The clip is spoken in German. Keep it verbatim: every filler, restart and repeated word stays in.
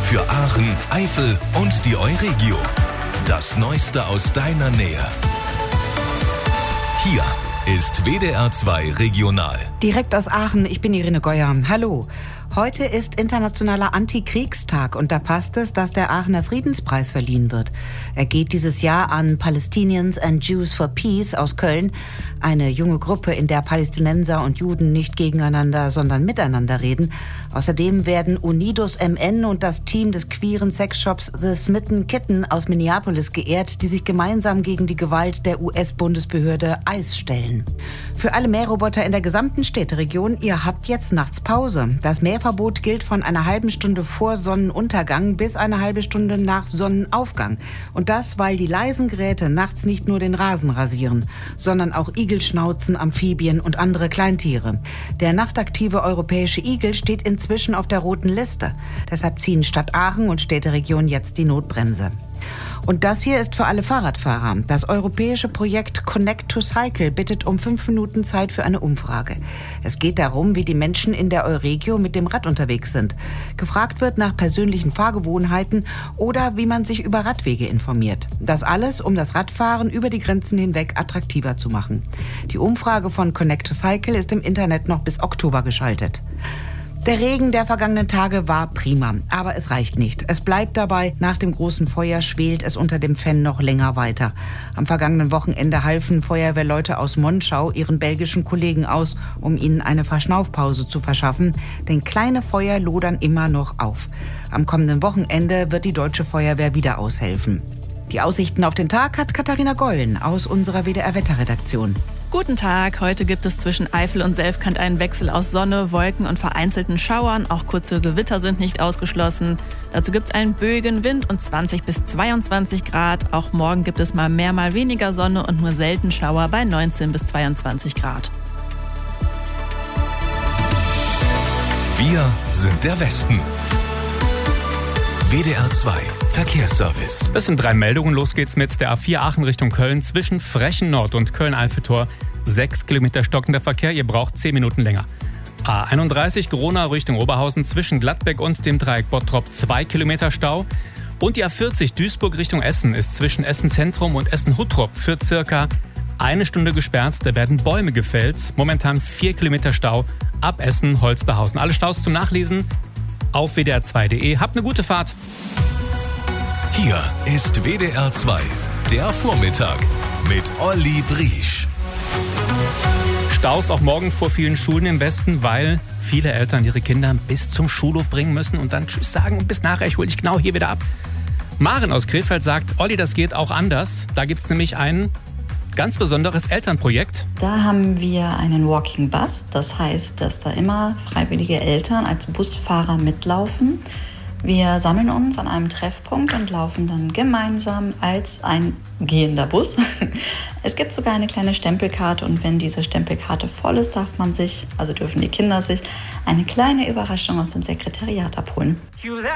Für Aachen, Eifel und die Euregio. Das Neueste aus deiner Nähe. Hier ist W D R zwei Regional. Direkt aus Aachen, ich bin Irene Geuer. Hallo. Heute ist Internationaler Antikriegstag und da passt es, dass der Aachener Friedenspreis verliehen wird. Er geht dieses Jahr an Palestinians and Jews for Peace aus Köln, eine junge Gruppe, in der Palästinenser und Juden nicht gegeneinander, sondern miteinander reden. Außerdem werden Unidos M N und das Team des queeren Sexshops The Smitten Kitten aus Minneapolis geehrt, die sich gemeinsam gegen die Gewalt der U S-Bundesbehörde ICE stellen. Für alle Mähroboter in der gesamten Städteregion, ihr habt jetzt nachts Pause. Das Mähverbot gilt von einer halben Stunde vor Sonnenuntergang bis eine halbe Stunde nach Sonnenaufgang. Und das, weil die leisen Geräte nachts nicht nur den Rasen rasieren, sondern auch Igelschnauzen, Amphibien und andere Kleintiere. Der nachtaktive europäische Igel steht inzwischen auf der roten Liste. Deshalb ziehen Stadt Aachen und Städteregion jetzt die Notbremse. Und das hier ist für alle Fahrradfahrer. Das europäische Projekt Connect to Cycle bittet um fünf Minuten Zeit für eine Umfrage. Es geht darum, wie die Menschen in der Euregio mit dem Rad unterwegs sind. Gefragt wird nach persönlichen Fahrgewohnheiten oder wie man sich über Radwege informiert. Das alles, um das Radfahren über die Grenzen hinweg attraktiver zu machen. Die Umfrage von Connect to Cycle ist im Internet noch bis Oktober geschaltet. Der Regen der vergangenen Tage war prima, aber es reicht nicht. Es bleibt dabei, nach dem großen Feuer schwelt es unter dem Fenn noch länger weiter. Am vergangenen Wochenende halfen Feuerwehrleute aus Monschau ihren belgischen Kollegen aus, um ihnen eine Verschnaufpause zu verschaffen, denn kleine Feuer lodern immer noch auf. Am kommenden Wochenende wird die deutsche Feuerwehr wieder aushelfen. Die Aussichten auf den Tag hat Katharina Gollen aus unserer W D R-Wetterredaktion. Guten Tag, heute gibt es zwischen Eifel und Selfkant einen Wechsel aus Sonne, Wolken und vereinzelten Schauern. Auch kurze Gewitter sind nicht ausgeschlossen. Dazu gibt es einen böigen Wind und zwanzig bis zweiundzwanzig Grad. Auch morgen gibt es mal mehr, mal weniger Sonne und nur selten Schauer bei neunzehn bis zweiundzwanzig Grad. Wir sind der Westen. W D R zwei Verkehrsservice. Es sind drei Meldungen. Los geht's mit der A vier Aachen Richtung Köln zwischen Frechen Nord und Köln-Eiffeltor. Sechs Kilometer stockender Verkehr. Ihr braucht zehn Minuten länger. A einunddreißig Gronau Richtung Oberhausen zwischen Gladbeck und dem Dreieck Bottrop. Zwei Kilometer Stau. Und die A vierzig Duisburg Richtung Essen ist zwischen Essen Zentrum und Essen-Huttrop für circa eine Stunde gesperrt. Da werden Bäume gefällt. Momentan vier Kilometer Stau ab Essen-Holsterhausen. Alle Staus zum Nachlesen auf w d r zwei punkt d e. Habt eine gute Fahrt. Hier ist W D R zwei, der Vormittag mit Olli Briesch. Staus auch morgen vor vielen Schulen im Westen, weil viele Eltern ihre Kinder bis zum Schulhof bringen müssen und dann Tschüss sagen und bis nachher, ich hole dich genau hier wieder ab. Maren aus Krefeld sagt, Olli, das geht auch anders. Da gibt es nämlich ein ganz besonderes Elternprojekt. Da haben wir einen Walking Bus. Das heißt, dass da immer freiwillige Eltern als Busfahrer mitlaufen. Wir sammeln uns an einem Treffpunkt und laufen dann gemeinsam als ein gehender Bus. Es gibt sogar eine kleine Stempelkarte und wenn diese Stempelkarte voll ist, darf man sich, also dürfen die Kinder sich, eine kleine Überraschung aus dem Sekretariat abholen.